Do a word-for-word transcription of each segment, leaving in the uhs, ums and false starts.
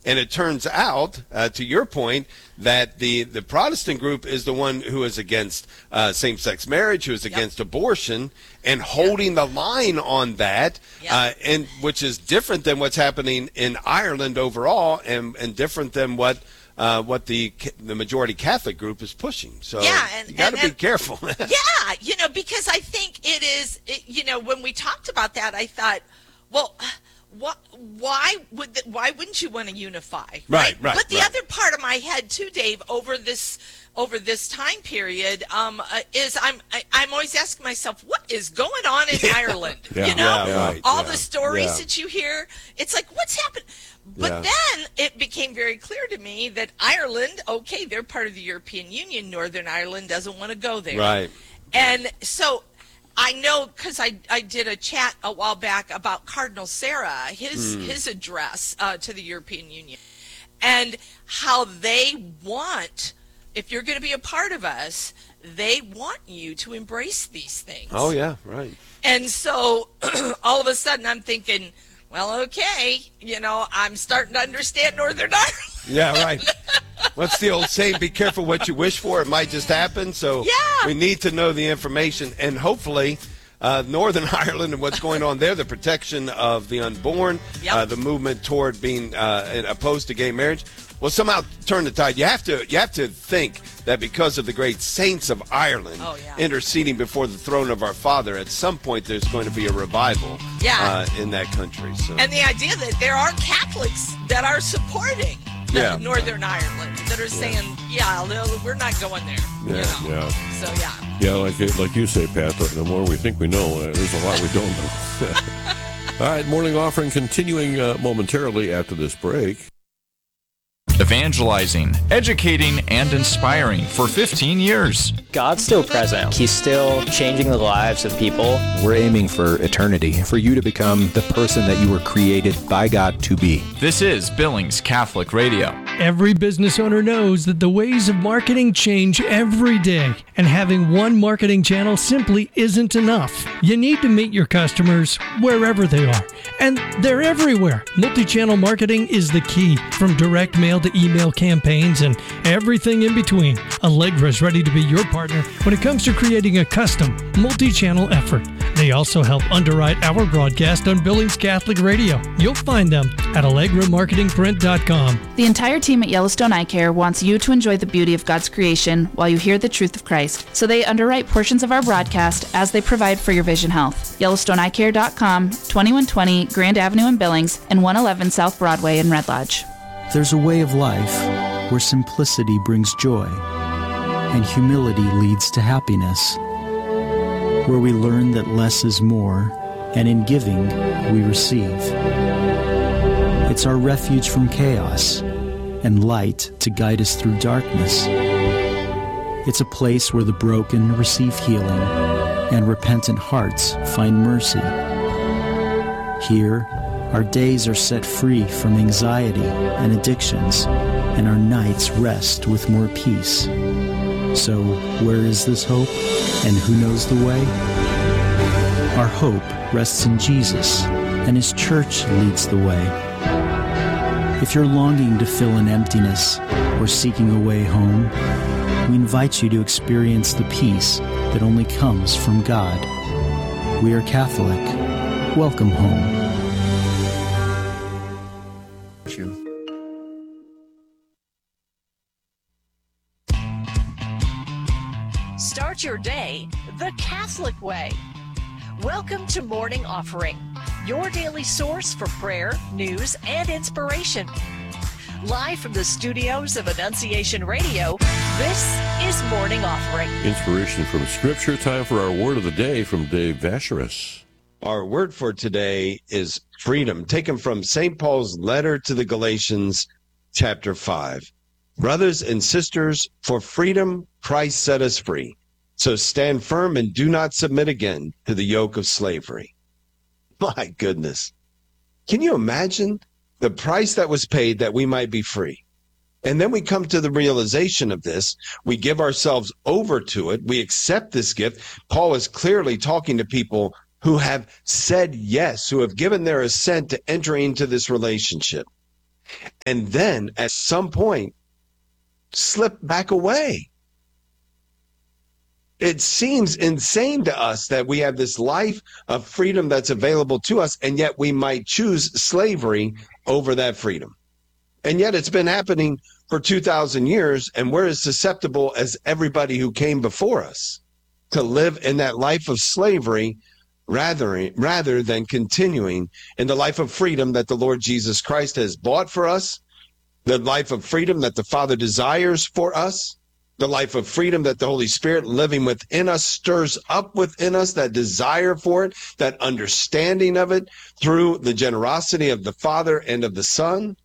And it turns out, uh, to your point, that the, the Protestant group is the one who is against uh, same-sex marriage, who is against yep. abortion, and holding yep. the line on that, yep. uh, and which is different than what's happening in Ireland overall, and, and different than what uh, what the the majority Catholic group is pushing. So yeah, and, you got to be and, careful. yeah, you know, because I think it is, it, you know, when we talked about that, I thought, well, what, why would the, why wouldn't you want to unify? Right, right. right but the right. other part of my head too, Dave, over this over this time period, um, uh, is I'm I, I'm always asking myself, what is going on in yeah. Ireland? Yeah. You know, yeah, right. all yeah. the stories yeah. that you hear, it's like, what's happened? But yeah. then it became very clear to me that Ireland, okay, they're part of the European Union. Northern Ireland doesn't want to go there. Right. And so I know, because I, I did a chat a while back about Cardinal Sarah, his mm. his address uh, to the European Union, and how they want, if you're going to be a part of us, they want you to embrace these things. Oh, yeah, right. And so all of a sudden I'm thinking, well, okay, you know, I'm starting to understand Northern Ireland. Yeah, right. What's the old saying? Be careful what you wish for. It might just happen. So yeah. we need to know the information. And hopefully uh, Northern Ireland and what's going on there, the protection of the unborn, yep. uh, the movement toward being uh, opposed to gay marriage, will somehow turn the tide. You have to, you have to think that because of the great saints of Ireland oh, yeah. interceding before the throne of our Father, at some point there's going to be a revival yeah. uh, in that country. So. And the idea that there are Catholics that are supporting yeah. Northern Ireland that are saying, yeah, yeah we're not going there. Yeah, you know? yeah. So, yeah. Yeah, like like you say, Pat, the more we think we know, uh, there's a lot we don't know. All right, morning offering continuing uh, momentarily after this break. Evangelizing, educating, and inspiring for fifteen years. God's still present. He's still changing the lives of people. We're aiming for eternity, for you to become the person that you were created by God to be. This is Billings Catholic Radio. Every business owner knows that the ways of marketing change every day, and having one marketing channel simply isn't enough. You need to meet your customers wherever they are, and they're everywhere. Multi-channel marketing is the key, from direct mail to email campaigns and everything in between. Allegra is ready to be your partner when it comes to creating a custom, multi-channel effort. They also help underwrite our broadcast on Billings Catholic Radio. You'll find them at allegra marketing print dot com. The entire team at Yellowstone Eye Care wants you to enjoy the beauty of God's creation while you hear the truth of Christ. So they underwrite portions of our broadcast as they provide for your vision health. yellowstone eye care dot com, twenty-one twenty Grand Avenue in Billings, and one eleven South Broadway in Red Lodge. There's a way of life where simplicity brings joy and humility leads to happiness, where we learn that less is more, and in giving, we receive. It's our refuge from chaos and light to guide us through darkness. It's a place where the broken receive healing and repentant hearts find mercy. Here, our days are set free from anxiety and addictions, and our nights rest with more peace. So, where is this hope, and who knows the way? Our hope rests in Jesus, and His church leads the way. If you're longing to fill an emptiness or seeking a way home, we invite you to experience the peace that only comes from God. We are Catholic. Welcome home. Start your day the Catholic way. Welcome to Morning Offering, your daily source for prayer, news, and inspiration. Live from the studios of Annunciation Radio, this is Morning Offering. Inspiration from Scripture. Time for our word of the day from Dave Vacheris. Our word for today is freedom, taken from Saint Paul's letter to the Galatians, chapter five. Brothers and sisters, for freedom Christ set us free. So stand firm and do not submit again to the yoke of slavery. My goodness. Can you imagine the price that was paid that we might be free? And then we come to the realization of this. We give ourselves over to it. We accept this gift. Paul is clearly talking to people who have said yes, who have given their assent to entering into this relationship. and then at some point slip back away. It seems insane to us that we have this life of freedom that's available to us, and yet we might choose slavery over that freedom. And yet it's been happening for two thousand years, and we're as susceptible as everybody who came before us to live in that life of slavery rather, rather than continuing in the life of freedom that the Lord Jesus Christ has bought for us, the life of freedom that the Father desires for us, the life of freedom that the Holy Spirit living within us stirs up within us, that desire for it, that understanding of it through the generosity of the Father and of the Son.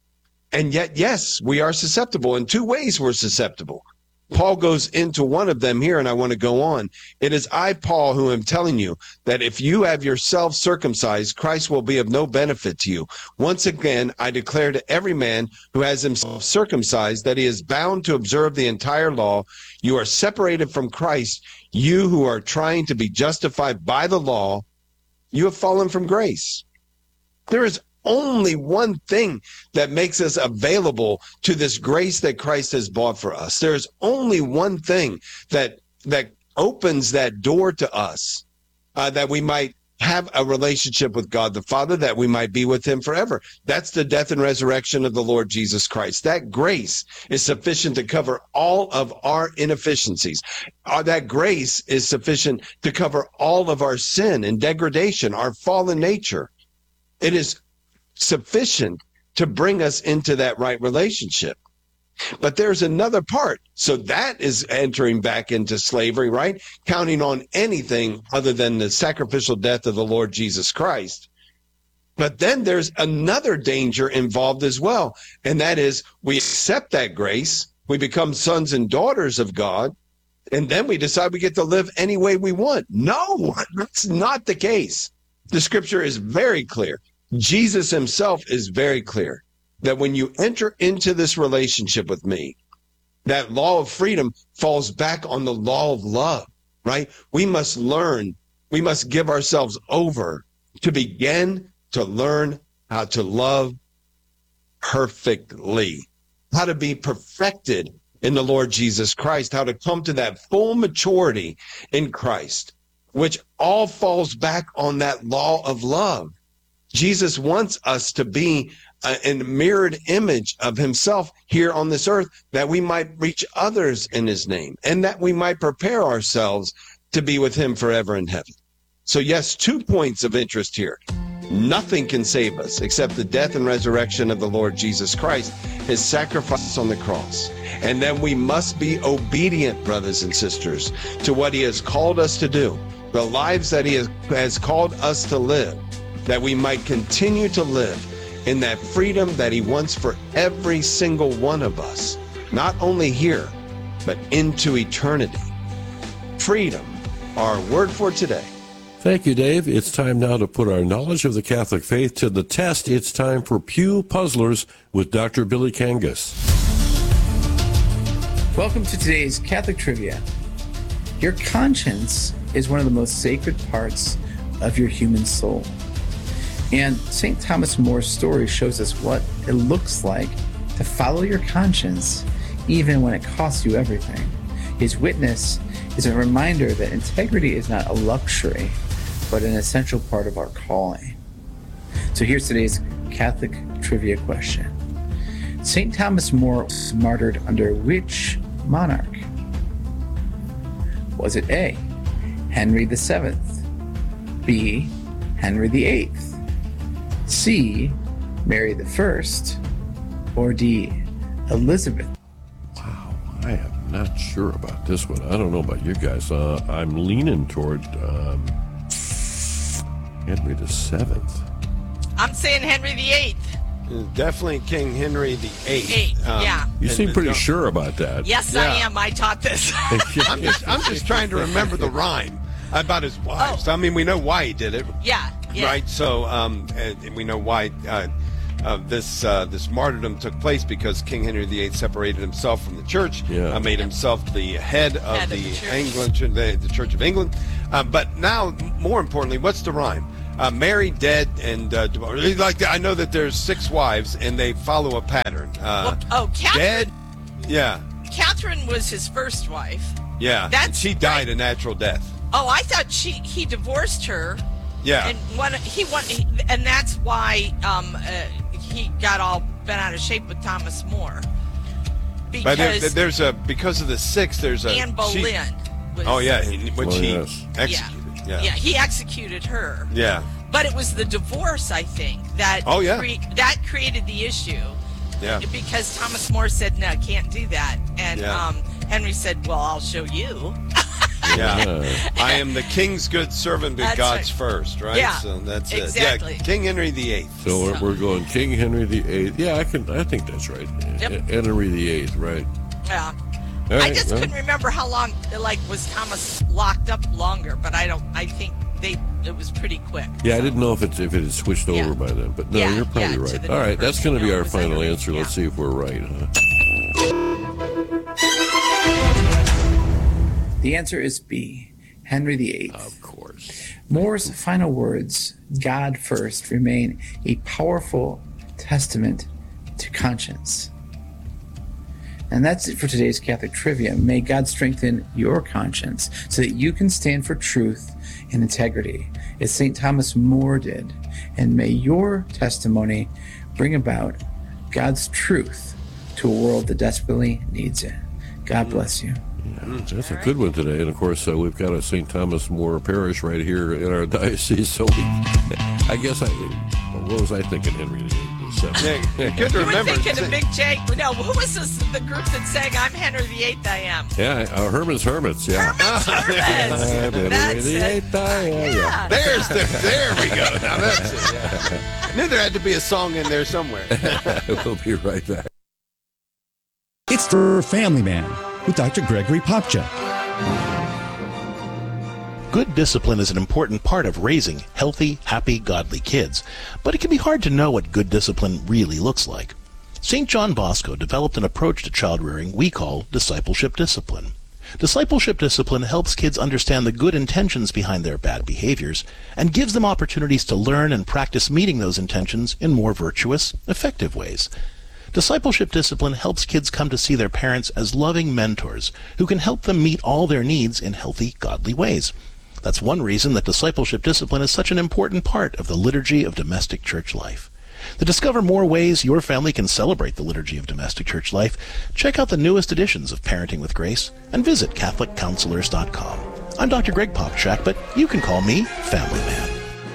And yet, yes, we are susceptible. In two ways we're susceptible. Paul goes into one of them here, and I want to go on. It is I, Paul, who am telling you that if you have yourself circumcised, Christ will be of no benefit to you. Once again, I declare to every man who has himself circumcised that he is bound to observe the entire law. You are separated from Christ. You who are trying to be justified by the law, you have fallen from grace. There is only one thing that makes us available to this grace that Christ has bought for us. There's only one thing that that opens that door to us, uh, that we might have a relationship with God the Father, that we might be with him forever. That's the death and resurrection of the Lord Jesus Christ. That grace is sufficient to cover all of our inefficiencies. Uh, that grace is sufficient to cover all of our sin and degradation, our fallen nature. It is sufficient to bring us into that right relationship. But there's another part. So that is entering back into slavery, right? Counting on anything other than the sacrificial death of the Lord Jesus Christ. But then there's another danger involved as well. And that is we accept that grace. We become sons and daughters of God. And then we decide we get to live any way we want. No, that's not the case. The scripture is very clear. Jesus himself is very clear that when you enter into this relationship with me, that law of freedom falls back on the law of love, right? We must learn, we must give ourselves over to begin to learn how to love perfectly, how to be perfected in the Lord Jesus Christ, how to come to that full maturity in Christ, which all falls back on that law of love. Jesus wants us to be uh, in a mirrored image of himself here on this earth, that we might reach others in his name and that we might prepare ourselves to be with him forever in heaven. So yes, two points of interest here. Nothing can save us except the death and resurrection of the Lord Jesus Christ, his sacrifice on the cross. And then we must be obedient, brothers and sisters, to what he has called us to do, the lives that he has, has called us to live, that we might continue to live in that freedom that he wants for every single one of us, not only here, but into eternity. Freedom, our word for today. Thank you, Dave. It's time now to put our knowledge of the Catholic faith to the test. It's time for Pew Puzzlers with Doctor Billy Kangas. Welcome to today's Catholic Trivia. Your conscience is one of the most sacred parts of your human soul. And Saint Thomas More's story shows us what it looks like to follow your conscience, even when it costs you everything. His witness is a reminder that integrity is not a luxury, but an essential part of our calling. So here's today's Catholic trivia question. Saint Thomas More was martyred under which monarch? Was it A, Henry the Seventh, B, Henry the Eighth, C, Mary the First, or D, Elizabeth? Wow, I am not sure about this one. I don't know about you guys. Uh, I'm leaning toward um, Henry the Seventh. I'm saying Henry the Eighth. Definitely King Henry the Eighth. Eighth, um, yeah. You seem pretty no, sure about that. Yes, yeah. I am. I taught this. I'm just, I'm just trying to remember the rhyme about his wives. Oh. I mean, we know why he did it. Yeah. Yeah. Right. So, um, and we know why uh, uh, this uh, this martyrdom took place, because King Henry the Eighth separated himself from the church, yeah. uh, made himself the head of head the, of the England, the, the Church of England. Uh, but now, more importantly, what's the rhyme? Uh, married, dead, and uh, divorced. Like I know that there's six wives, and they follow a pattern. Uh, well, oh, Catherine. Dead. Yeah. Catherine was his first wife. Yeah. That's and she died right. a natural death. Oh, I thought she he divorced her. Yeah. And one he won, and that's why um, uh, he got all bent out of shape with Thomas More. Because but there, there's a because of the six. There's a Anne Boleyn. She, was, oh yeah, which oh, he yes. executed. Yeah. Yeah. yeah, he executed her. Yeah. But it was the divorce, I think, that oh, yeah. cre- that created the issue. Yeah. Because Thomas More said, no, can't do that. And yeah. um, Henry said, well, I'll show you. Yeah. I am the king's good servant, but That's God's right. first, right? Yeah. So that's exactly. it. Yeah, King Henry the Eighth. So we're, we're going King Henry the Eighth. Yeah, I can. I think that's right. Yep. Henry the Eighth, right? Yeah. All right, I just well. couldn't remember how long, like, was Thomas locked up longer, but I don't, I think they, it was pretty quick. Yeah, so. I didn't know if it if it had switched Yeah. over by then, but no, Yeah, you're probably yeah, to right. the All new right, that's version. going to be No, our it was final Henry. answer. Yeah. Let's see if we're right, huh? The answer is B, Henry the Eighth. Of course. More's final words, God first, remain a powerful testament to conscience. And that's it for today's Catholic Trivia. May God strengthen your conscience so that you can stand for truth and integrity, as Saint Thomas More did. And may your testimony bring about God's truth to a world that desperately needs it. God bless you. Yeah, that's a good one today. And of course, uh, we've got a Saint Thomas More parish right here in our diocese. So we, I guess I, what was I thinking, Henry the Eighth? Yeah, you could You were remember. thinking of Big Jake. No, who was this, the group that sang, I'm Henry the Eighth, I am? Yeah, uh, Herman's Hermits. Yeah. Herman's Hermits. I'm Henry That's the it. Eighth, I am. Yeah. There's the, there we go. Now that's it. Yeah. I knew there had to be a song in there somewhere. We'll be right back. It's for Family Man with Doctor Gregory Popcak. Good discipline is an important part of raising healthy, happy, godly kids, but it can be hard to know what good discipline really looks like. Saint John Bosco developed an approach to child rearing we call discipleship discipline. Discipleship discipline helps kids understand the good intentions behind their bad behaviors and gives them opportunities to learn and practice meeting those intentions in more virtuous, effective ways. Discipleship discipline helps kids come to see their parents as loving mentors who can help them meet all their needs in healthy, godly ways. That's one reason that discipleship discipline is such an important part of the liturgy of domestic church life. To discover more ways your family can celebrate the liturgy of domestic church life, check out the newest editions of Parenting with Grace and visit Catholic Counselors dot com. I'm Doctor Greg Popcak, but you can call me Family Man.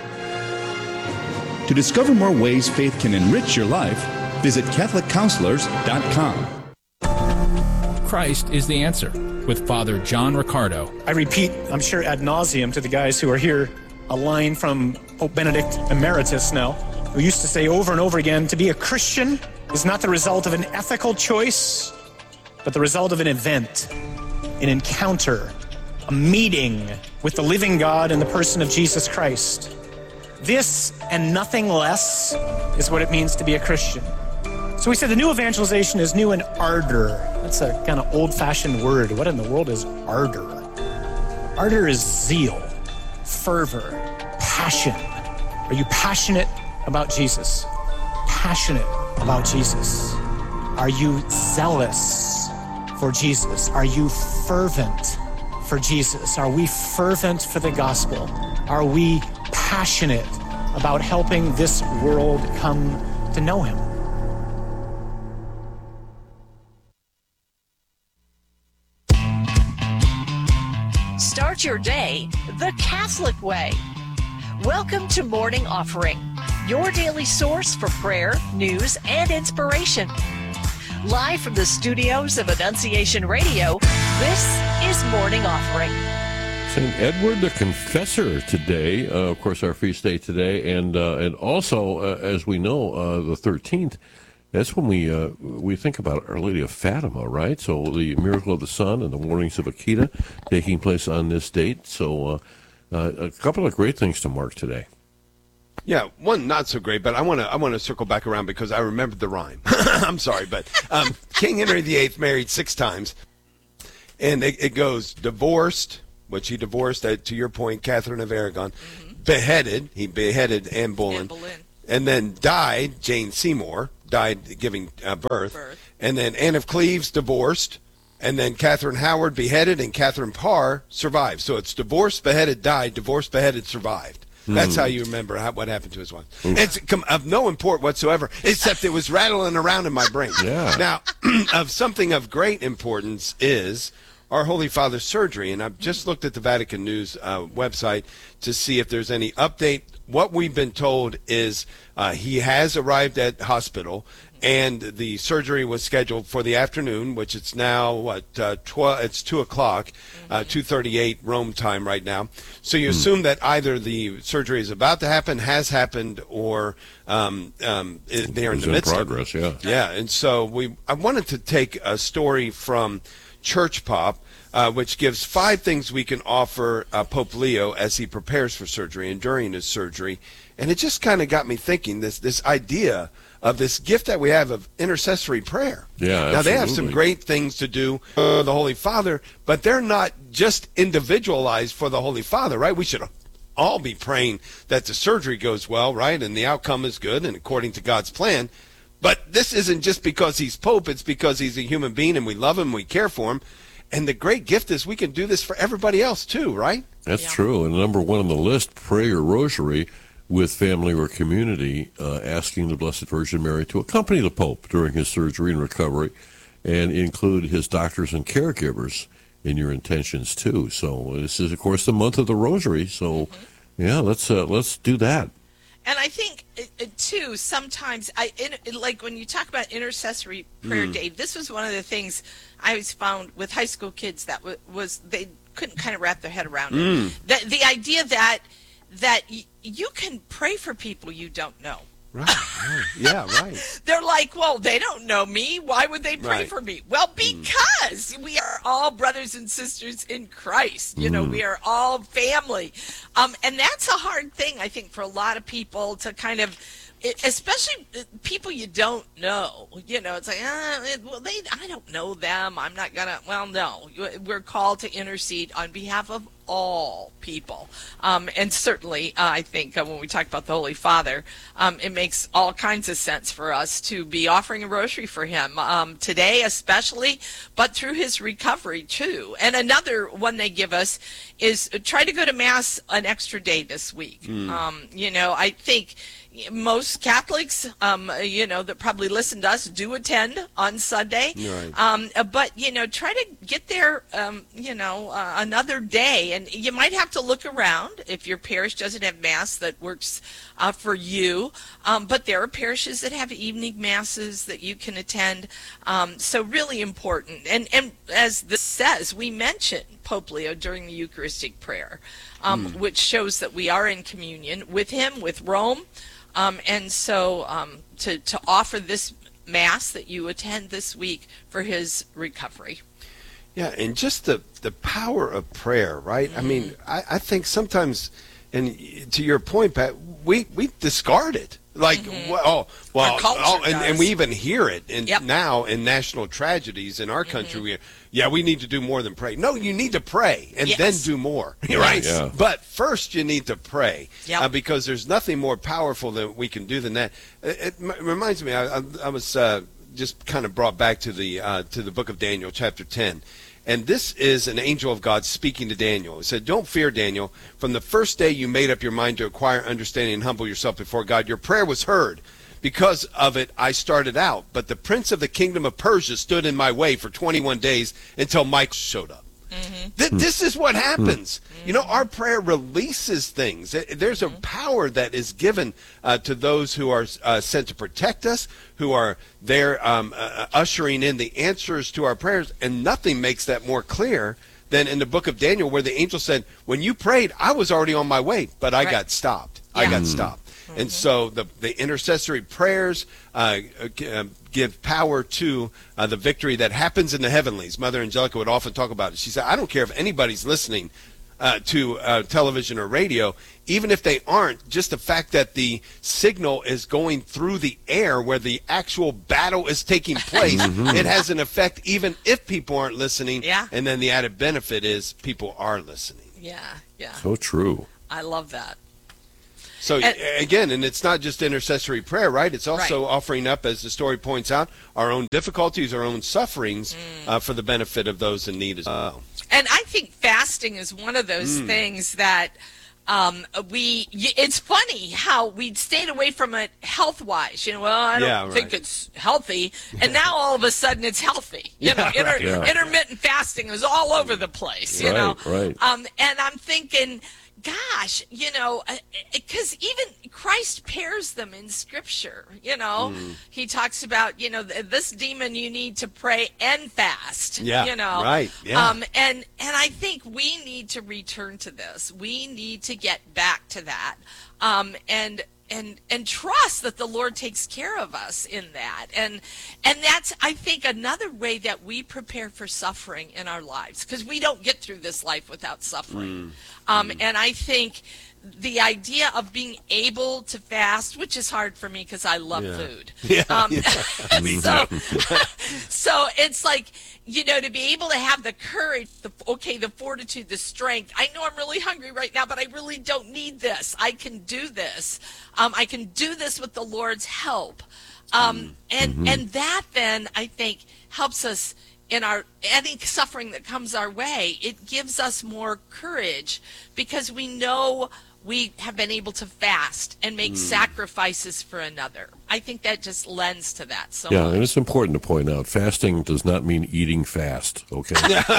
To discover more ways faith can enrich your life, visit Catholic Counselors dot com. Christ is the answer with Father John Riccardo. I repeat, I'm sure ad nauseum to the guys who are here, a line from Pope Benedict Emeritus now, who used to say over and over again, to be a Christian is not the result of an ethical choice, but the result of an event, an encounter, a meeting with the living God in the person of Jesus Christ. This and nothing less is what it means to be a Christian. So we said the new evangelization is new in ardor. That's a kind of old-fashioned word. What in the world is ardor? Ardor is zeal, fervor, passion. Are you passionate about Jesus? Passionate about Jesus. Are you zealous for Jesus? Are you fervent for Jesus? Are we fervent for the gospel? Are we passionate about helping this world come to know him? Start your day the Catholic way. Welcome to Morning Offering, your daily source for prayer, news, and inspiration. Live from the studios of Annunciation Radio, this is Morning Offering. Saint Edward the Confessor today, uh, of course, our feast day today, and uh, and also, uh, as we know, uh, the thirteenth. That's when we uh, we think about Our Lady of Fatima, right? So the miracle of the sun and the warnings of Akita taking place on this date. So uh, uh, a couple of great things to mark today. Yeah, one not so great, but I want to I want to circle back around because I remembered the rhyme. I'm sorry, but um, King Henry the Eighth married six times, and it, it goes divorced, which he divorced, uh, to your point, Catherine of Aragon, mm-hmm. beheaded. He beheaded Anne Boleyn. Anne Boleyn. And then died, Jane Seymour, died giving uh, birth. birth. And then Anne of Cleves divorced. And then Catherine Howard beheaded, and Catherine Parr survived. So it's divorced, beheaded, died, divorced, beheaded, survived. That's how you remember how, what happened to his wife. It's of no import whatsoever, except it was rattling around in my brain. Yeah. Now, of something of great importance is our Holy Father's surgery. And I've just looked at the Vatican News uh, website to see if there's any update. What we've been told is uh, he has arrived at hospital, and the surgery was scheduled for the afternoon, which it's now what uh, twelve. It's two o'clock, uh, two thirty-eight Rome time right now. So you assume that either the surgery is about to happen, has happened, or um, um, they're in the in midst progress, of it. yeah. Yeah, and so we. I wanted to take a story from Church Pop, uh, which gives five things we can offer uh, Pope Leo as he prepares for surgery and during his surgery, and it just kind of got me thinking. This this idea of this gift that we have of intercessory prayer. Yeah, now they have some absolutely. great things to do for the Holy Father, but they're not just individualized for the Holy Father, right? We should all be praying that the surgery goes well, right, and the outcome is good and according to God's plan. But this isn't just because he's Pope, it's because he's a human being and we love him, we care for him. And the great gift is we can do this for everybody else too, right? That's yeah. true. And number one on the list, pray your rosary with family or community, uh, asking the Blessed Virgin Mary to accompany the Pope during his surgery and recovery, and include his doctors and caregivers in your intentions too. So this is, of course, the month of the Rosary. So, mm-hmm. yeah, let's uh, let's do that. And I think uh, too, sometimes I in, like when you talk about intercessory prayer, Mm. Dave. This was one of the things I always found with high school kids that w- was they couldn't kind of wrap their head around Mm. it. The, the idea that that y- you can pray for people you don't know. Right. right. Yeah, right. They're like, well, they don't know me. Why would they pray Right. for me? Well, because mm. we are all brothers and sisters in Christ. You mm. know, we are all family. Um, and that's a hard thing, I think, for a lot of people to kind of, especially people you don't know. You know, it's like, uh, well, they, I don't know them. I'm not going to, well, no. We're called to intercede on behalf of all people. Um, and certainly, uh, I think uh, when we talk about the Holy Father, um, it makes all kinds of sense for us to be offering a rosary for him um, today especially, but through his recovery too. And another one they give us is try to go to Mass an extra day this week. Mm. Um, you know, I think most Catholics, um, you know, that probably listen to us do attend on Sunday. Right. Um, but, you know, try to get there, um, you know, uh, another day. And you might have to look around if your parish doesn't have Mass that works uh, for you. Um, but there are parishes that have evening Masses that you can attend. Um, so really important. And, and as this says, we mention Pope Leo during the Eucharistic prayer, um, mm. which shows that we are in communion with him, with Rome. Um, and so um, to, to offer this Mass that you attend this week for his recovery. Yeah, and just the, the power of prayer, right? Mm-hmm. I mean, I, I think sometimes, and to your point, Pat, we, we discard it. Like, mm-hmm. well, oh, well, oh, and, and we even hear it in, yep. now in national tragedies in our country. Mm-hmm. We, yeah, we need to do more than pray. No, you need to pray and yes. then do more, right? Yeah. But first you need to pray yep. uh, because there's nothing more powerful that we can do than that. It, it m- reminds me, I, I, I was uh, just kind of brought back to the uh, to the book of Daniel, chapter ten. And this is an angel of God speaking to Daniel. He said, "Don't fear, Daniel. From the first day you made up your mind to acquire understanding and humble yourself before God, your prayer was heard. Because of it, I started out. But the prince of the kingdom of Persia stood in my way for twenty-one days until Michael showed up." Mm-hmm. Th- this is what happens. Mm-hmm. You know, our prayer releases things. There's a power that is given uh, to those who are uh, sent to protect us, who are there um, uh, ushering in the answers to our prayers, and nothing makes that more clear than in the book of Daniel, where the angel said, when you prayed, I was already on my way, but I right. got stopped. Yeah. I got stopped. Mm-hmm. And so the, the intercessory prayers uh, uh, give power to uh, the victory that happens in the heavenlies. Mother Angelica would often talk about it. She said, I don't care if anybody's listening uh, to uh, television or radio, even if they aren't, just the fact that the signal is going through the air where the actual battle is taking place, mm-hmm. it has an effect even if people aren't listening. Yeah. And then the added benefit is people are listening. Yeah, yeah. So true. I love that. So And- again, and it's not just intercessory prayer, right? It's also Right. offering up, as the story points out, our own difficulties, our own sufferings Mm. uh, for the benefit of those in need as well. And I think fasting is one of those Mm. things that um, we, y- it's funny how we stayed away from it health-wise. You know, well, I don't Yeah, right. think it's healthy. And now all of a sudden it's healthy. You know, Yeah, inter- right. Yeah. intermittent fasting is all over the place, you know. Right, right. Um, and I'm thinking, gosh, you know, because even Christ pairs them in Scripture. You know, Mm. he talks about, you know, th- this demon you need to pray and fast. Yeah, you know, right, yeah. Um, and and I think we need to return to this. We need to get back to that, um, and. And and trust that the Lord takes care of us in that, and and that's I think another way that we prepare for suffering in our lives, because we don't get through this life without suffering. Um, and I think the idea of being able to fast, which is hard for me because I love Yeah. food. Yeah, Um, yeah. Me so, too. so it's like, you know, to be able to have the courage, the okay, the fortitude, the strength. I know I'm really hungry right now, but I really don't need this. I can do this. Um, I can do this with the Lord's help. Um, and Mhm. and that then I think helps us in our any suffering that comes our way. It gives us more courage because we know we have been able to fast and make Mm. sacrifices for another. I think that just lends to that so Yeah, much. and it's important to point out, fasting does not mean eating fast, okay?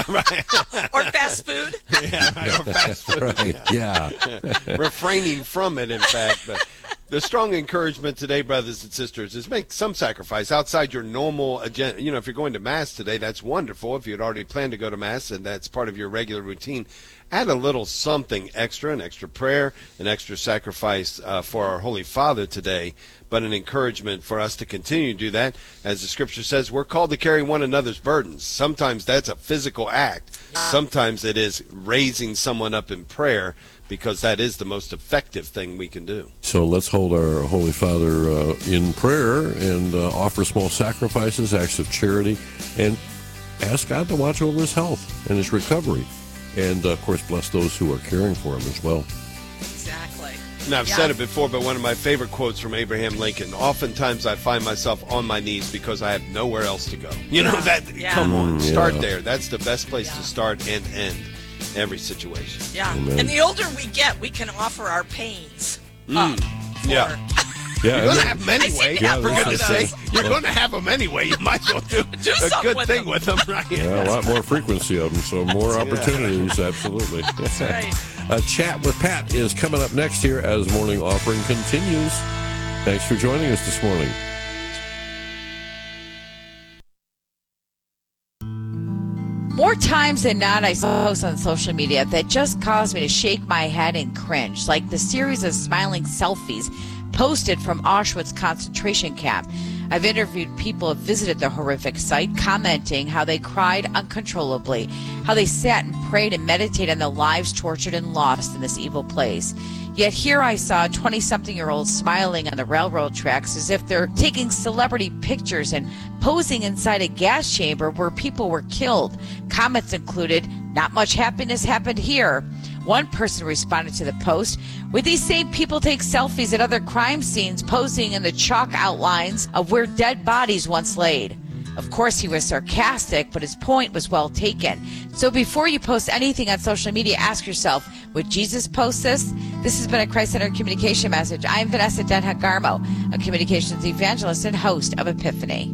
Or fast food. Yeah, right, or fast food. Right, yeah. Refraining from it, in fact. But the strong encouragement today, brothers and sisters, is make some sacrifice outside your normal agenda. You know, if you're going to Mass today, that's wonderful. If you'd already planned to go to Mass and that's part of your regular routine, add a little something extra, an extra prayer, an extra sacrifice uh, for our Holy Father today, but an encouragement for us to continue to do that. As the Scripture says, we're called to carry one another's burdens. Sometimes that's a physical act. Sometimes it is raising someone up in prayer, because that is the most effective thing we can do. So let's hold our Holy Father uh, in prayer and uh, offer small sacrifices, acts of charity, and ask God to watch over his health and his recovery. And, uh, of course, bless those who are caring for him as well. Exactly. And I've Yeah. said it before, but one of my favorite quotes from Abraham Lincoln, oftentimes I find myself on my knees because I have nowhere else to go. You know, that. Yeah. Come on, Mm, start yeah. there. That's the best place to start and end every situation. Yeah. Amen. And the older we get, we can offer our pains Mm. up. Yeah. Yeah, You're going to have them I anyway, see that for for goodness others. sake. You're going to have them anyway. You might as well do, Do a something good with thing them. with them, right? Yeah, a lot more frequency of them, so more That's it. opportunities, absolutely. That's right. A Chat with Pat is coming up next here as Morning Offering continues. Thanks for joining us this morning. More times than not, I post on social media that just cause me to shake my head and cringe, like the series of smiling selfies posted from Auschwitz concentration camp. I've interviewed people who have visited the horrific site, commenting how they cried uncontrollably, how they sat and prayed and meditated on the lives tortured and lost in this evil place. Yet here I saw a twenty-something-year-old smiling on the railroad tracks as if they're taking celebrity pictures and posing inside a gas chamber where people were killed. Comments included, "Not much happiness happened here." One person responded to the post, "Would these same people take selfies at other crime scenes posing in the chalk outlines of where dead bodies once laid?" Of course, he was sarcastic, but his point was well taken. So before you post anything on social media, ask yourself, would Jesus post this? This has been a Christ-Centered Communication Message. I'm Vanessa Denhut Garmo, a communications evangelist and host of Epiphany.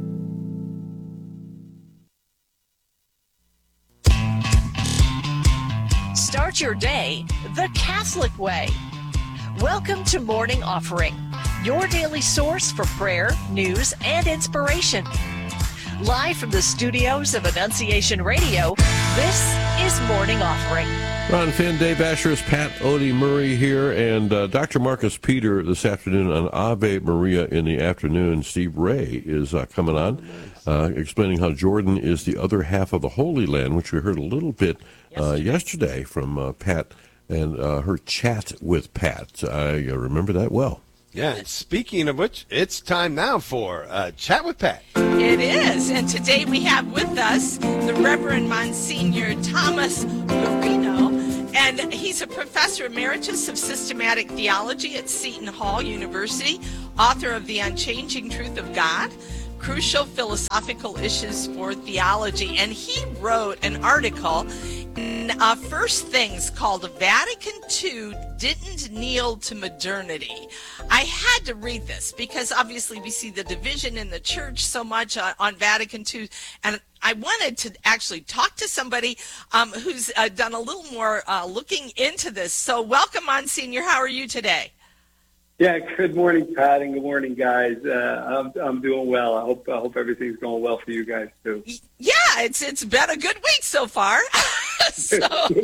Start your day the Catholic way. Welcome to Morning Offering, your daily source for prayer, news, and inspiration. Live from the studios of Annunciation Radio, this is Morning Offering. Ron Finn, Dave Asher's, Pat Odie Murray here, and uh, Doctor Marcus Peter this afternoon on Ave Maria in the afternoon. Steve Ray is uh, coming on, uh, explaining how Jordan is the other half of the Holy Land, which we heard a little bit uh, yesterday from uh, Pat and uh, her chat with Pat. I uh, remember that well. Yeah, and speaking of which, it's time now for uh, Chat with Pat. It is. And today we have with us the Reverend Monsignor Thomas Marino. And he's a professor emeritus of systematic theology at Seton Hall University, author of The Unchanging Truth of God, Crucial Philosophical Issues for Theology. And he wrote an article in uh, First Things called Vatican two Didn't Kneel to Modernity. I had to read this because obviously we see the division in the church so much uh, on Vatican two, and I wanted to actually talk to somebody um, who's uh, done a little more uh, looking into this. So welcome, Monsignor. How are you today? Yeah, good morning, Pat, and good morning, guys. Uh, I'm I'm doing well. I hope I hope everything's going well for you guys too. Yeah, it's it's been a good week so far. so,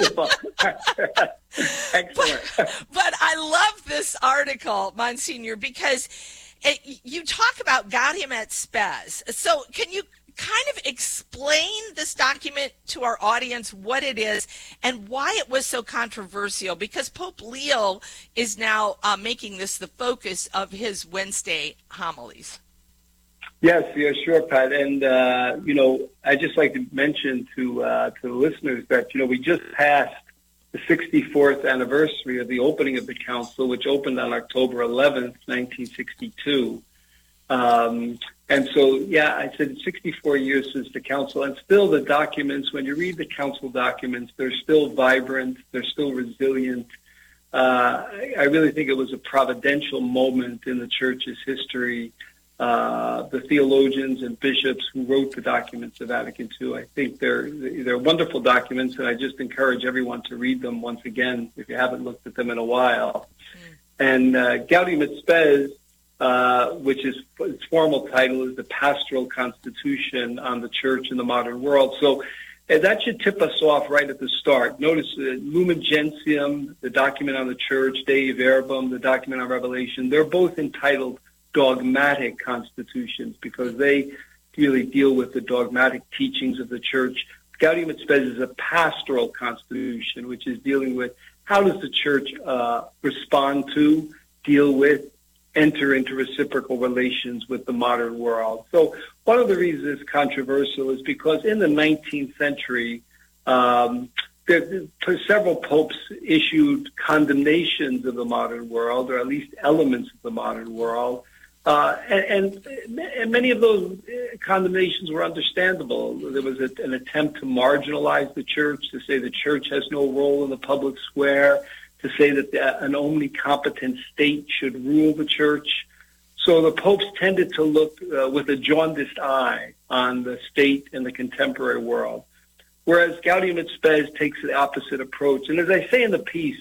Excellent. But, but I love this article, Monsignor, because it, you talk about Gaudium et Spes. So can you kind of explain this document to our audience, what it is and why it was so controversial? Because Pope Leo is now uh, making this the focus of his Wednesday homilies. Yes, yeah, sure, Pat. And, uh, you know, I'd just like to mention to uh, to the listeners that, you know, we just passed the sixty-fourth anniversary of the opening of the council, which opened on October eleventh, nineteen sixty-two. Um, and so, yeah, I said sixty-four years since the council, and still the documents, when you read the council documents, they're still vibrant, they're still resilient. Uh, I, I really think it was a providential moment in the church's history. Uh, the theologians and bishops who wrote the documents of Vatican two, I think they're they're wonderful documents, and I just encourage everyone to read them once again if you haven't looked at them in a while. Mm. And uh, Gaudium et Spes, uh, which is its formal title is the Pastoral Constitution on the Church in the Modern World. So uh, that should tip us off right at the start. Notice uh, Lumen Gentium, the document on the Church, Dei Verbum, the document on Revelation, they're both entitled dogmatic constitutions because they really deal with the dogmatic teachings of the church. Gaudium et Spes is a pastoral constitution, which is dealing with how does the church uh, respond to, deal with, enter into reciprocal relations with the modern world. So one of the reasons it's controversial is because in the nineteenth century, um, there, there, several popes issued condemnations of the modern world, or at least elements of the modern world. Uh, and, and, and many of those condemnations were understandable. There was a, an attempt to marginalize the church, to say the church has no role in the public square, to say that the, an omnicompetent state should rule the church. So the popes tended to look uh, with a jaundiced eye on the state and the contemporary world, whereas Gaudium et Spes takes the opposite approach. And as I say in the piece,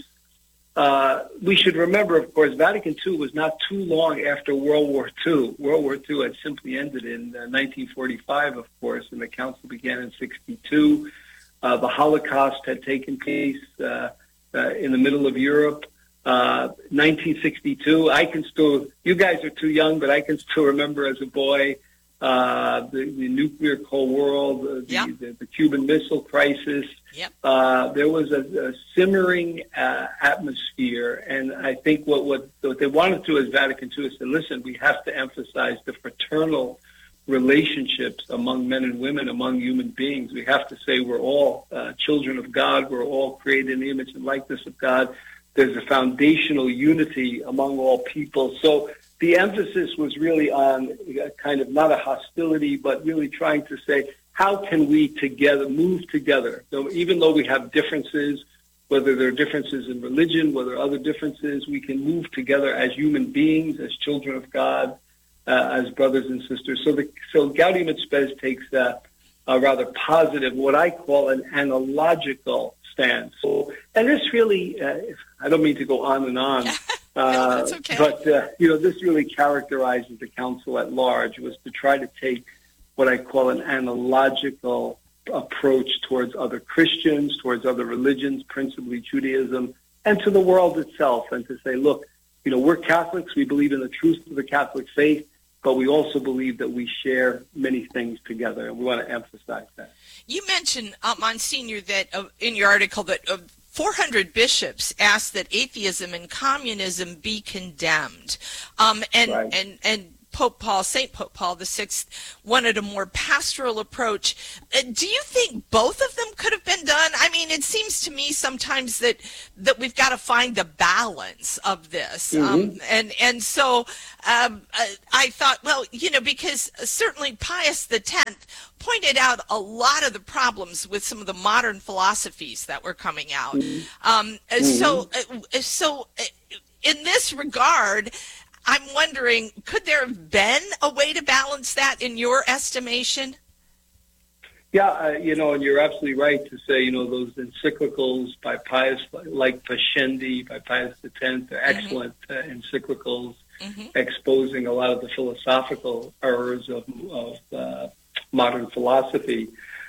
Uh, we should remember, of course, Vatican two was not too long after World War Two. World War Two had simply ended in uh, nineteen forty-five, of course, and the council began in sixty-two. Uh, the Holocaust had taken place uh, uh, in the middle of Europe. Uh, nineteen sixty-two, I can still, you guys are too young, but I can still remember as a boy uh, the, the nuclear Cold War, the, yep. the, the Cuban Missile Crisis. Yep. Uh, there was a, a simmering uh, atmosphere, and I think what, what what they wanted to as Vatican two is to listen, we have to emphasize the fraternal relationships among men and women, among human beings. We have to say we're all uh, children of God, we're all created in the image and likeness of God. There's a foundational unity among all people. So the emphasis was really on kind of not a hostility, but really trying to say, how can we together move together? So even though we have differences, whether there are differences in religion, whether other differences, we can move together as human beings, as children of God, uh, as brothers and sisters. So the so Gaudium et Spes takes a, a rather positive, what I call an analogical stance. So, and this really, uh, I don't mean to go on and on, uh, no, that's okay. but uh, you know, this really characterizes the council at large, was to try to take what I call an analogical approach towards other Christians, towards other religions, principally Judaism, and to the world itself, and to say, look, you know, we're Catholics, we believe in the truth of the Catholic faith, but we also believe that we share many things together, and we want to emphasize that. You mentioned, uh, Monsignor, that uh, in your article that uh, four hundred bishops asked that atheism and communism be condemned, um, and, right. and, and Pope Paul, Saint Pope Paul the Sixth, wanted a more pastoral approach. Uh, do you think both of them could have been done? I mean, it seems to me sometimes that that we've got to find the balance of this. Mm-hmm. Um, and and so um, I, I thought, well, you know, because certainly Pius the Tenth pointed out a lot of the problems with some of the modern philosophies that were coming out. Mm-hmm. Um, so, uh, so uh, in this regard, I'm wondering, could there have been a way to balance that in your estimation? Yeah, uh, you know, and you're absolutely right to say, you know, those encyclicals by Pius, like Pascendi by Pius the Tenth, are excellent mm-hmm. uh, encyclicals mm-hmm. exposing a lot of the philosophical errors of, of uh, modern philosophy.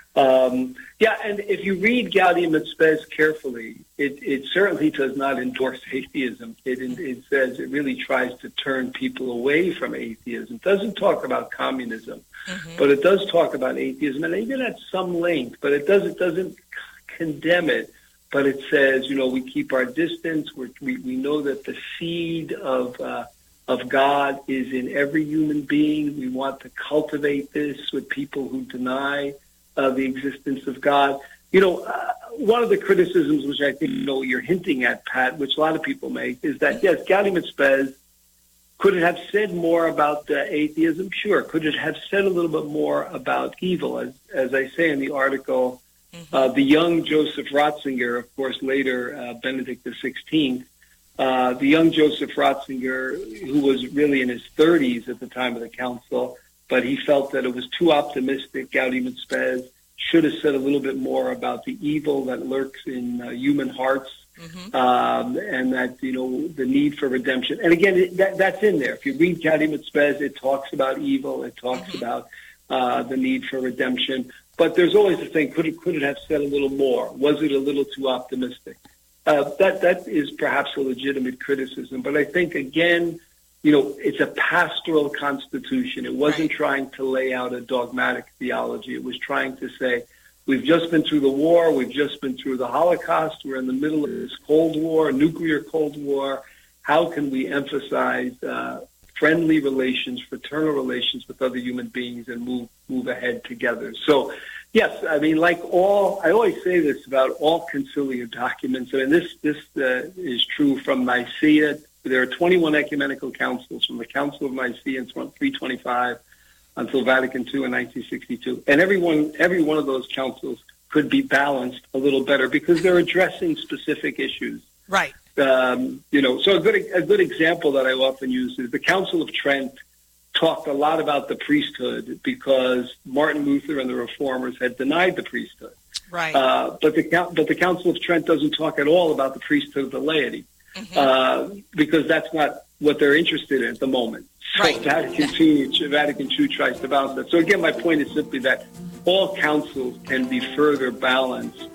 Um, yeah, and if you read Gaudium et Spes carefully, it, it certainly does not endorse atheism. It, it says it really tries to turn people away from atheism. It doesn't talk about communism, mm-hmm. but it does talk about atheism, and even at some length, but it doesn't, doesn't condemn it. But it says, you know, we keep our distance. We're, we we know that the seed of uh, of God is in every human being. We want to cultivate this with people who deny Uh, the existence of God. You know, uh, one of the criticisms, which I think, you know, you're hinting at, Pat, which a lot of people make, is that, yes, Gaudium et Spes, could it have said more about uh, atheism? Sure. Could it have said a little bit more about evil? As, as I say in the article, mm-hmm. uh, the young Joseph Ratzinger, of course, later uh, Benedict the Sixteenth, uh, the young Joseph Ratzinger, who was really in his thirties at the time of the council, but he felt that it was too optimistic. Gaudium et Spes should have said a little bit more about the evil that lurks in uh, human hearts, mm-hmm. um, and that, you know, the need for redemption. And again, it, that, that's in there. If you read Gaudium et Spes, it talks about evil. It talks mm-hmm. about uh, the need for redemption. But there's always the thing, could it, could it have said a little more? Was it a little too optimistic? Uh, that that is perhaps a legitimate criticism. But I think, again, you know, it's a pastoral constitution. It wasn't right. trying to lay out a dogmatic theology. It was trying to say, we've just been through the war. We've just been through the Holocaust. We're in the middle of this Cold War, nuclear Cold War. How can we emphasize uh, friendly relations, fraternal relations with other human beings and move move ahead together? So, yes, I mean, like all, I always say this about all conciliar documents. I mean, this, this uh, is true from Nicaea. There are twenty-one ecumenical councils from the Council of Nicaea in three twenty-five until Vatican Two in nineteen sixty-two. And every one, every one of those councils could be balanced a little better because they're addressing specific issues. Right. Um, you know, so a good, a good example that I often use is the Council of Trent talked a lot about the priesthood because Martin Luther and the Reformers had denied the priesthood. Right. Uh, but the but the Council of Trent doesn't talk at all about the priesthood of the laity. Mm-hmm. Uh, because that's not what they're interested in at the moment. So right. Vatican Two, Vatican Two tries to balance that. So again, my point is simply that all councils can be further balanced,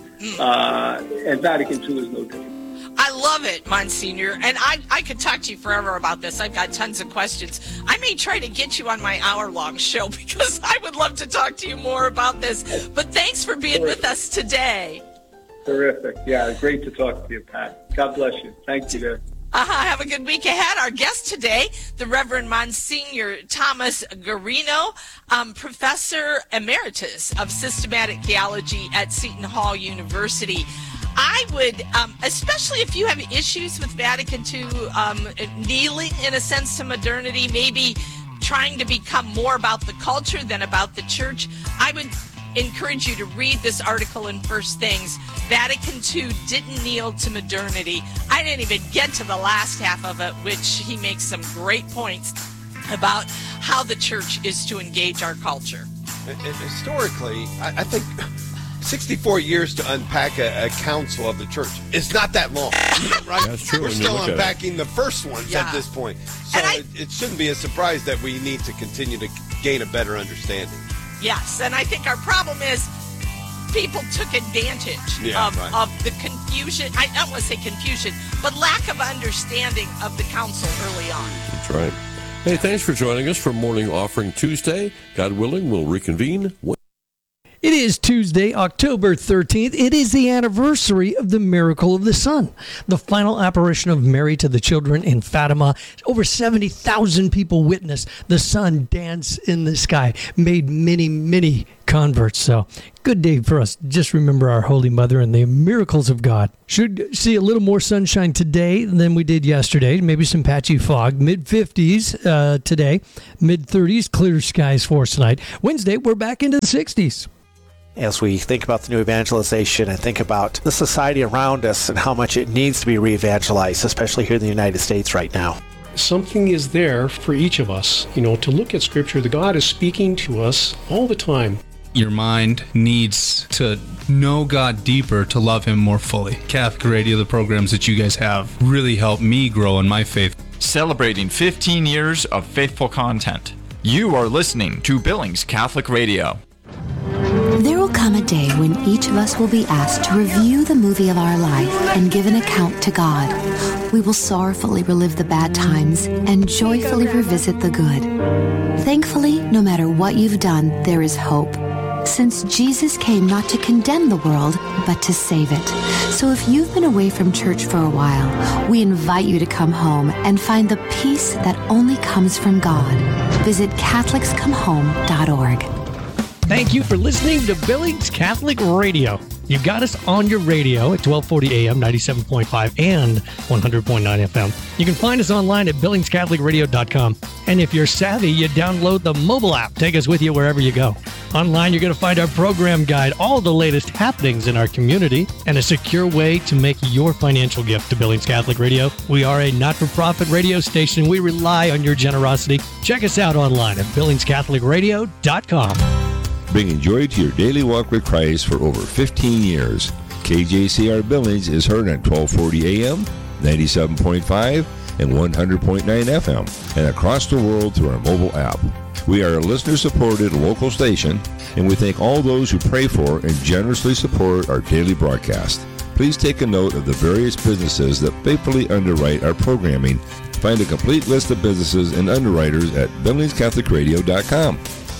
uh, and Vatican Two is no different. I love it, Monsignor, and I, I could talk to you forever about this. I've got tons of questions. I may try to get you on my hour-long show because I would love to talk to you more about this. But thanks for being with us today. Terrific. Yeah, great to talk to you, Pat. God bless you. Thank you, there. Uh-huh. Have a good week ahead. Our guest today, the Reverend Monsignor Thomas Guarino, um, Professor Emeritus of Systematic Theology at Seton Hall University. I would, um, especially if you have issues with Vatican Two, um, kneeling in a sense to modernity, maybe trying to become more about the culture than about the church, I would encourage you to read this article in First Things. Vatican Two didn't kneel to modernity. I didn't even get to the last half of it, which he makes some great points about how the church is to engage our culture. And, and historically, I, I think sixty-four years to unpack a, a council of the church is not that long, right? That's true. We're still unpacking the first ones yeah. at this point. So I, it, it shouldn't be a surprise that we need to continue to gain a better understanding. Yes, and I think our problem is people took advantage yeah, of, right. of the confusion. I don't want to say confusion, but lack of understanding of the council early on. That's right. Hey, thanks for joining us for Morning Offering Tuesday. God willing, we'll reconvene. It is Tuesday, October thirteenth. It is the anniversary of the miracle of the sun, the final apparition of Mary to the children in Fatima. Over seventy thousand people witnessed the sun dance in the sky, made many, many converts. So, good day for us. Just remember our Holy Mother and the miracles of God. Should see a little more sunshine today than we did yesterday. Maybe some patchy fog. mid fifties uh, today, mid thirties, clear skies for us tonight. Wednesday, we're back into the sixties. As we think about the new evangelization and think about the society around us and how much it needs to be re-evangelized, especially here in the United States right now. Something is there for each of us, you know, to look at Scripture. The God is speaking to us all the time. Your mind needs to know God deeper to love Him more fully. Catholic Radio, the programs that you guys have, really helped me grow in my faith. Celebrating fifteen years of faithful content. You are listening to Billings Catholic Radio. There will come a day when each of us will be asked to review the movie of our life and give an account to God. We will sorrowfully relive the bad times and joyfully revisit the good. Thankfully, no matter what you've done, there is hope, since Jesus came not to condemn the world, but to save it. So if you've been away from church for a while, we invite you to come home and find the peace that only comes from God. Visit Catholics Come Home dot org. Thank you for listening to Billings Catholic Radio. You got us on your radio at twelve forty A M, ninety-seven point five, and one hundred point nine F M. You can find us online at billings catholic radio dot com. And if you're savvy, you download the mobile app. Take us with you wherever you go. Online, you're going to find our program guide, all the latest happenings in our community, and a secure way to make your financial gift to Billings Catholic Radio. We are a not-for-profit radio station. We rely on your generosity. Check us out online at billings catholic radio dot com. Bringing joy to your daily walk with Christ for over fifteen years. K J C R Billings is heard on twelve forty A M, ninety-seven point five, and one hundred point nine F M, and across the world through our mobile app. We are a listener-supported local station, and we thank all those who pray for and generously support our daily broadcast. Please take a note of the various businesses that faithfully underwrite our programming. Find a complete list of businesses and underwriters at billings catholic radio dot com.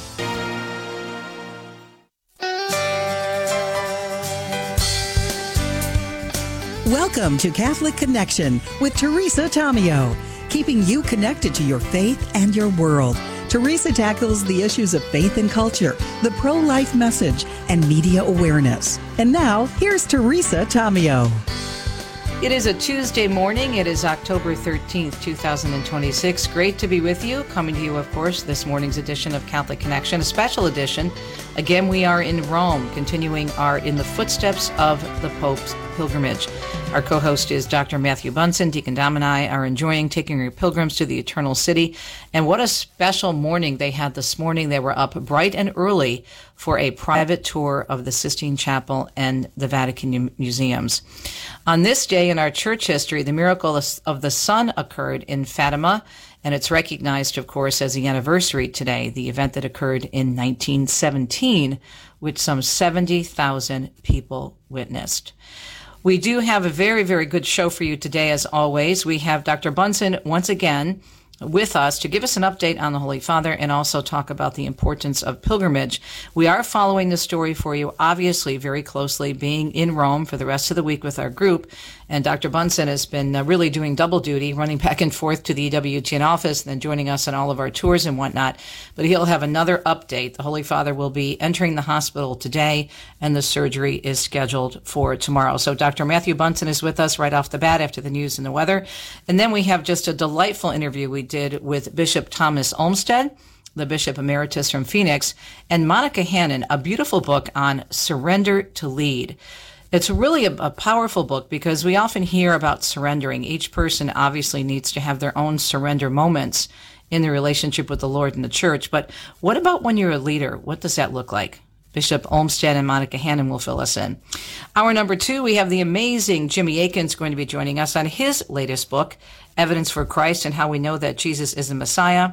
Welcome to Catholic Connection with Teresa Tomeo, keeping you connected to your faith and your world. Teresa tackles the issues of faith and culture, the pro-life message, and media awareness. And now, here's Teresa Tomeo. It is a Tuesday morning. It is October thirteenth, twenty twenty-six. Great to be with you. Coming to you, of course, this morning's edition of Catholic Connection, a special edition. Again, we are in Rome, continuing our In the Footsteps of the Pope's Pilgrimage. Our co-host is Doctor Matthew Bunson. Deacon Dom and I are enjoying taking your pilgrims to the Eternal City. And what a special morning they had this morning. They were up bright and early for a private tour of the Sistine Chapel and the Vatican Museums. On this day in our church history, the miracle of the sun occurred in Fatima, and it's recognized, of course, as the anniversary today, the event that occurred in nineteen seventeen, which some seventy thousand people witnessed. We do have a very, very good show for you today, as always. We have Doctor Bunson once again with us to give us an update on the Holy Father and also talk about the importance of pilgrimage. We are following the story for you, obviously, very closely, being in Rome for the rest of the week with our group. And Doctor Bunson has been uh, really doing double duty, running back and forth to the E W T N office and then joining us on all of our tours and whatnot. But he'll have another update. The Holy Father will be entering the hospital today, and the surgery is scheduled for tomorrow. So Doctor Matthew Bunson is with us right off the bat after the news and the weather. And then we have just a delightful interview we did with Bishop Thomas Olmsted, the Bishop Emeritus from Phoenix, and Monica Hannon, a beautiful book on Surrender to Lead. It's really a, a powerful book because we often hear about surrendering. Each person obviously needs to have their own surrender moments in their relationship with the Lord and the church. But what about when you're a leader? What does that look like? Bishop Olmsted and Monica Hannon will fill us in. Hour number two, we have the amazing Jimmy Akins going to be joining us on his latest book, Evidence for Christ and How We Know That Jesus is the Messiah.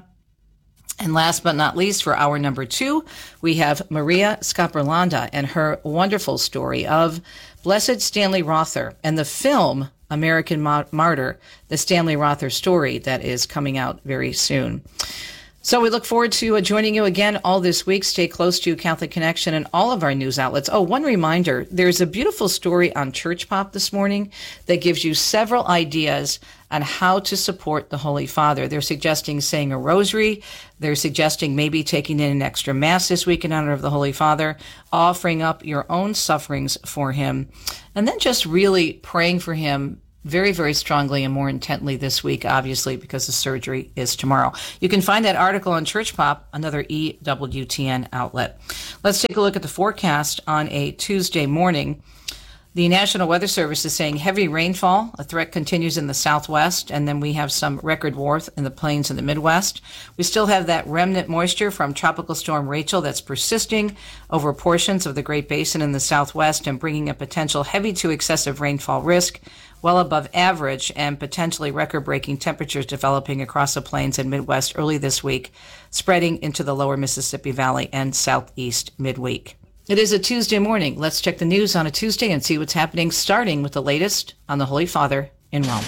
And last but not least, for hour number two, we have Maria Scaprolanda and her wonderful story of Blessed Stanley Rother and the film American Martyr, the Stanley Rother story that is coming out very soon. So we look forward to uh, joining you again all this week. Stay close to Catholic Connection and all of our news outlets. Oh, one reminder, there's a beautiful story on Church Pop this morning that gives you several ideas on how to support the Holy Father. They're suggesting saying a rosary. They're suggesting maybe taking in an extra Mass this week in honor of the Holy Father, offering up your own sufferings for him, and then just really praying for him very, very strongly and more intently this week, obviously, because the surgery is tomorrow. You can find that article on Church Pop, another E W T N outlet. Let's take a look at the forecast on a Tuesday morning. The National Weather Service is saying heavy rainfall. A threat continues in the southwest, and then we have some record warmth in the plains in the Midwest. We still have that remnant moisture from Tropical Storm Rachel that's persisting over portions of the Great Basin in the southwest and bringing a potential heavy to excessive rainfall risk well above average, and potentially record-breaking temperatures developing across the plains and Midwest early this week, spreading into the lower Mississippi Valley and southeast midweek. It is a Tuesday morning. Let's check the news on a Tuesday and see what's happening, starting with the latest on the Holy Father in Rome.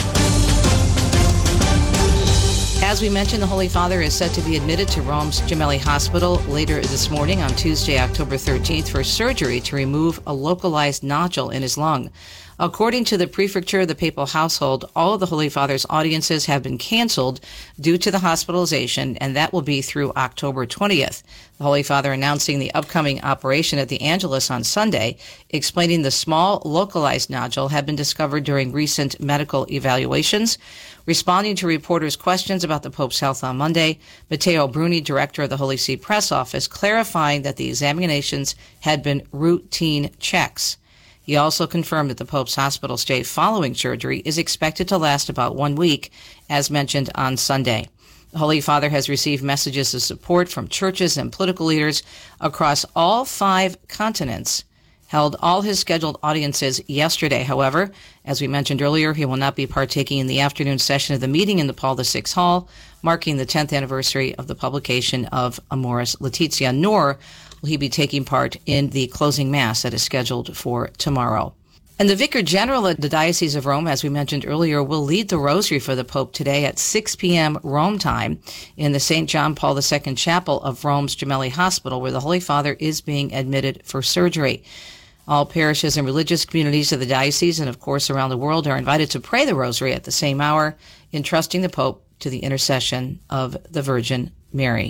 As we mentioned, the Holy Father is set to be admitted to Rome's Gemelli Hospital later this morning on Tuesday, October thirteenth, for surgery to remove a localized nodule in his lung. According to the prefecture of the papal household, all of the Holy Father's audiences have been canceled due to the hospitalization, and that will be through October twentieth. The Holy Father announcing the upcoming operation at the Angelus on Sunday, explaining the small localized nodule had been discovered during recent medical evaluations. Responding to reporters' questions about the Pope's health on Monday, Matteo Bruni, director of the Holy See Press Office, clarifying that the examinations had been routine checks. He also confirmed that the Pope's hospital stay following surgery is expected to last about one week, as mentioned on Sunday. The Holy Father has received messages of support from churches and political leaders across all five continents, held all his scheduled audiences yesterday. However, as we mentioned earlier, he will not be partaking in the afternoon session of the meeting in the Paul the Sixth Hall, marking the tenth anniversary of the publication of Amoris Laetitia, nor will he be taking part in the closing Mass that is scheduled for tomorrow. And the Vicar General of the Diocese of Rome, as we mentioned earlier, will lead the Rosary for the Pope today at six p.m. Rome time in the Saint John Paul the Second Chapel of Rome's Gemelli Hospital, where the Holy Father is being admitted for surgery. All parishes and religious communities of the diocese and, of course, around the world are invited to pray the Rosary at the same hour, entrusting the Pope to the intercession of the Virgin Mary.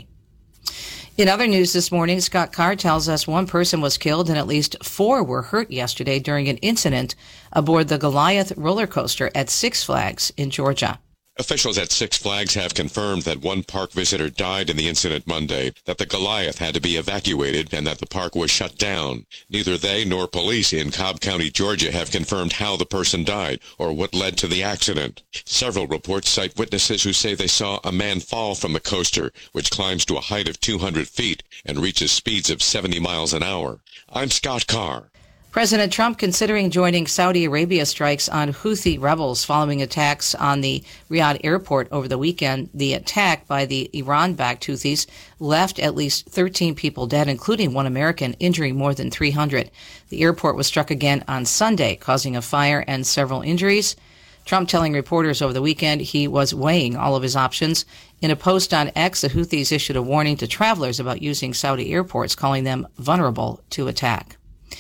In other news this morning, Scott Carr tells us one person was killed and at least four were hurt yesterday during an incident aboard the Goliath roller coaster at Six Flags in Georgia. Officials at Six Flags have confirmed that one park visitor died in the incident Monday, that the Goliath had to be evacuated, and that the park was shut down. Neither they nor police in Cobb County, Georgia, have confirmed how the person died or what led to the accident. Several reports cite witnesses who say they saw a man fall from the coaster, which climbs to a height of two hundred feet and reaches speeds of seventy miles an hour. I'm Scott Carr. President Trump considering joining Saudi Arabia strikes on Houthi rebels following attacks on the Riyadh airport over the weekend. The attack by the Iran-backed Houthis left at least thirteen people dead, including one American, injuring more than three hundred. The airport was struck again on Sunday, causing a fire and several injuries. Trump telling reporters over the weekend he was weighing all of his options. In a post on X, the Houthis issued a warning to travelers about using Saudi airports, calling them vulnerable to attack.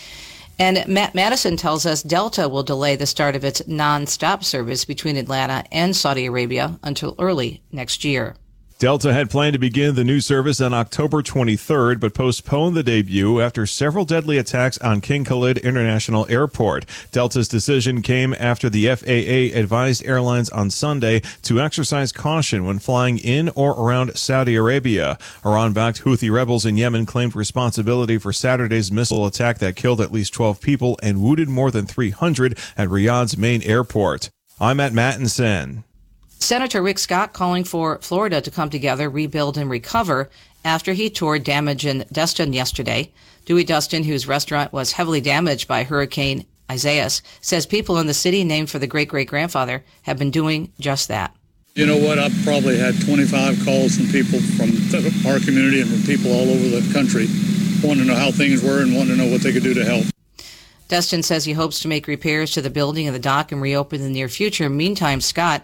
And Matt Madison tells us Delta will delay the start of its non-stop service between Atlanta and Saudi Arabia until early next year. Delta had planned to begin the new service on October twenty-third, but postponed the debut after several deadly attacks on King Khalid International Airport. Delta's decision came after the F A A advised airlines on Sunday to exercise caution when flying in or around Saudi Arabia. Iran-backed Houthi rebels in Yemen claimed responsibility for Saturday's missile attack that killed at least twelve people and wounded more than three hundred at Riyadh's main airport. I'm at Mattinson. Senator Rick Scott calling for Florida to come together, rebuild, and recover after he toured damage in Destin yesterday. Dewey Dustin, whose restaurant was heavily damaged by Hurricane Isaias, says people in the city named for the great-great-grandfather have been doing just that. You know what? I've probably had twenty-five calls from people from our community and from people all over the country wanting to know how things were and wanting to know what they could do to help. Dustin says he hopes to make repairs to the building and the dock and reopen in the near future. Meantime, Scott,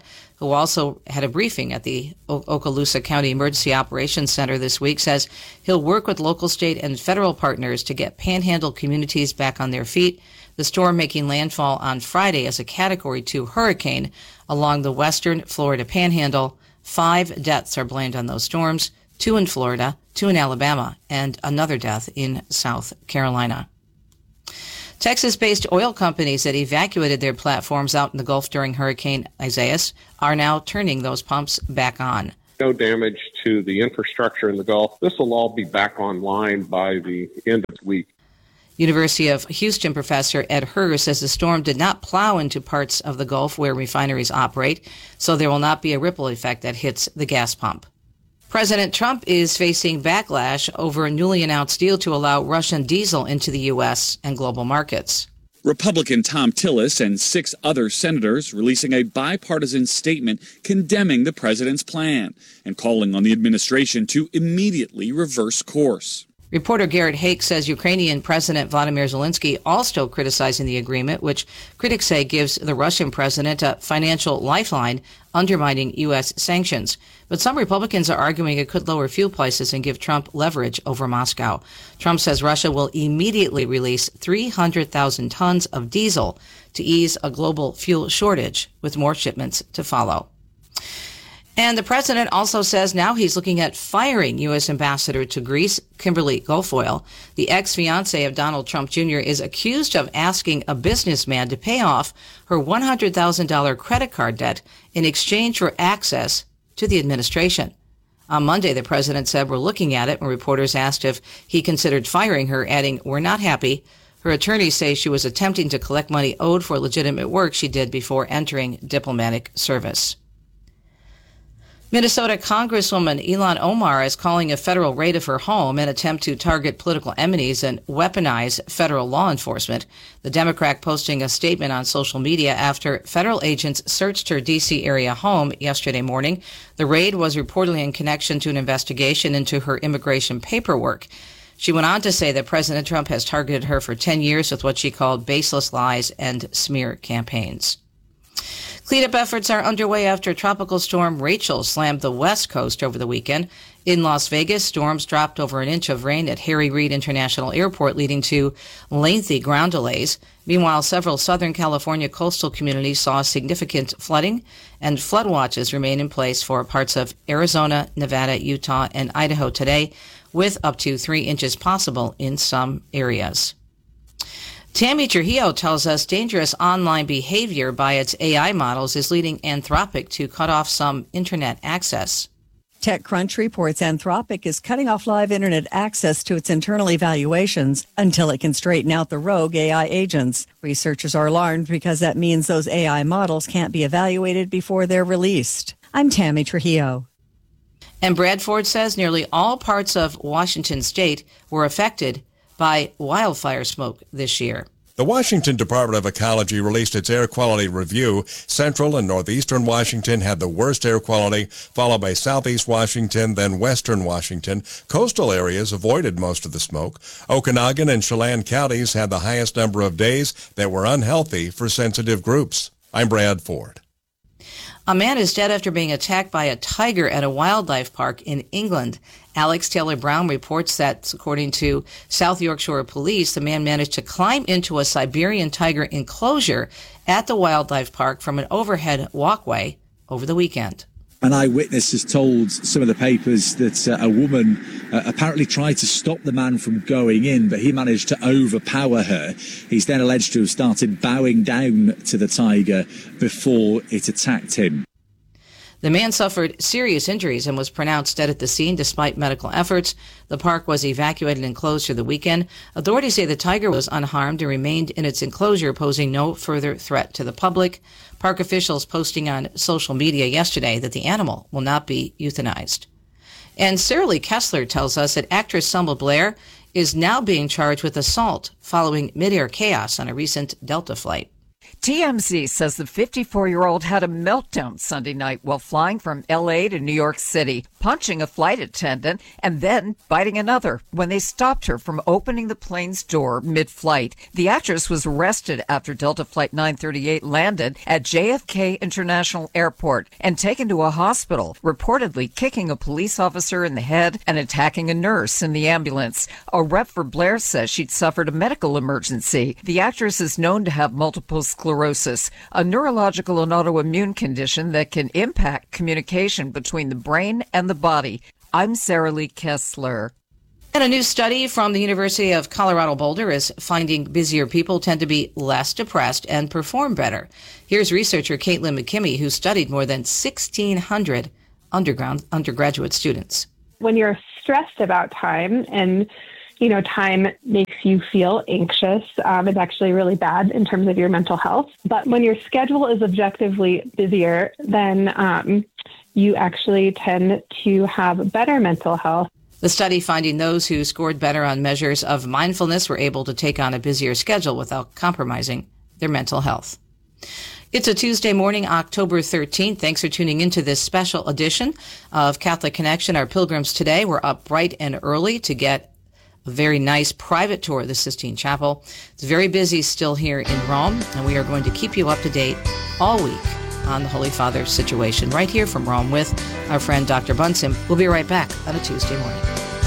who also had a briefing at the o- Okaloosa County Emergency Operations Center this week, says he'll work with local, state, and federal partners to get panhandle communities back on their feet. The storm making landfall on Friday as a Category two hurricane along the western Florida panhandle. Five deaths are blamed on those storms, two in Florida, two in Alabama, and another death in South Carolina. Texas-based oil companies that evacuated their platforms out in the Gulf during Hurricane Isaias are now turning those pumps back on. No damage to the infrastructure in the Gulf. This will all be back online by the end of the week. University of Houston professor Ed Herr says the storm did not plow into parts of the Gulf where refineries operate, so there will not be a ripple effect that hits the gas pump. President Trump is facing backlash over a newly announced deal to allow Russian diesel into the U S and global markets. Republican Tom Tillis and six other senators releasing a bipartisan statement condemning the president's plan and calling on the administration to immediately reverse course. Reporter Garrett Hake says Ukrainian President Vladimir Zelensky also criticizing the agreement, which critics say gives the Russian president a financial lifeline, undermining U S sanctions. But some Republicans are arguing it could lower fuel prices and give Trump leverage over Moscow. Trump says Russia will immediately release three hundred thousand tons of diesel to ease a global fuel shortage, with more shipments to follow. And the president also says now he's looking at firing U S Ambassador to Greece, Kimberly Guilfoyle. The ex-fiancée of Donald Trump Junior is accused of asking a businessman to pay off her one hundred thousand dollars credit card debt in exchange for access to the administration. On Monday, the president said, "We're looking at it," when reporters asked if he considered firing her, adding, "We're not happy." Her attorneys say she was attempting to collect money owed for legitimate work she did before entering diplomatic service. Minnesota Congresswoman Ilhan Omar is calling a federal raid of her home an attempt to target political enemies and weaponize federal law enforcement. The Democrat posting a statement on social media after federal agents searched her D C area home yesterday morning. The raid was reportedly in connection to an investigation into her immigration paperwork. She went on to say that President Trump has targeted her for ten years with what she called baseless lies and smear campaigns. Cleanup efforts are underway after Tropical Storm Rachel slammed the West Coast over the weekend. In Las Vegas, storms dropped over an inch of rain at Harry Reid International Airport, leading to lengthy ground delays. Meanwhile, several Southern California coastal communities saw significant flooding, and flood watches remain in place for parts of Arizona, Nevada, Utah, and Idaho today, with up to three inches possible in some areas. Tammy Trujillo tells us dangerous online behavior by its A I models is leading Anthropic to cut off some internet access. TechCrunch reports Anthropic is cutting off live internet access to its internal evaluations until it can straighten out the rogue A I agents. Researchers are alarmed because that means those A I models can't be evaluated before they're released. I'm Tammy Trujillo. And Bradford says nearly all parts of Washington state were affected by wildfire smoke this year. The Washington Department of Ecology released its air quality review. Central and northeastern Washington had the worst air quality, followed by southeast Washington, then western Washington. Coastal areas avoided most of the smoke. Okanagan and Chelan counties had the highest number of days that were unhealthy for sensitive groups. I'm Brad Ford. A man is dead after being attacked by a tiger at a wildlife park in England. Alex Taylor Brown reports that, according to South Yorkshire Police, the man managed to climb into a Siberian tiger enclosure at the wildlife park from an overhead walkway over the weekend. An eyewitness has told some of the papers that uh, a woman uh, apparently tried to stop the man from going in, but he managed to overpower her. He's then alleged to have started bowing down to the tiger before it attacked him. The man suffered serious injuries and was pronounced dead at the scene despite medical efforts. The park was evacuated and closed for the weekend. Authorities say the tiger was unharmed and remained in its enclosure, posing no further threat to the public. Park officials posting on social media yesterday that the animal will not be euthanized. And Sarah Lee Kessler tells us that actress Selma Blair is now being charged with assault following midair chaos on a recent Delta flight. T M Z says the fifty-four-year-old had a meltdown Sunday night while flying from L A to New York City. punching a flight attendant, and then biting another when they stopped her from opening the plane's door mid-flight. The actress was arrested after Delta Flight nine thirty-eight landed at J F K International Airport and taken to a hospital, reportedly kicking a police officer in the head and attacking a nurse in the ambulance. A rep for Blair says she'd suffered a medical emergency. The actress is known to have multiple sclerosis, a neurological and autoimmune condition that can impact communication between the brain and the body. I'm Sarah Lee Kessler. And a new study from the University of Colorado Boulder is finding busier people tend to be less depressed and perform better. Here's researcher Caitlin McKimmey, who studied more than sixteen hundred underground, undergraduate students. When you're stressed about time and you know, time makes you feel anxious. Um, it's actually really bad in terms of your mental health. But when your schedule is objectively busier, then um, you actually tend to have better mental health. The study finding those who scored better on measures of mindfulness were able to take on a busier schedule without compromising their mental health. It's a Tuesday morning, October thirteenth. Thanks for tuning into this special edition of Catholic Connection. Our pilgrims today were up bright and early to get a very nice private tour of the Sistine Chapel. It's very busy still here in Rome, and we are going to keep you up to date all week on the Holy Father's situation right here from Rome with our friend Doctor Bunson. We'll be right back on a Tuesday morning.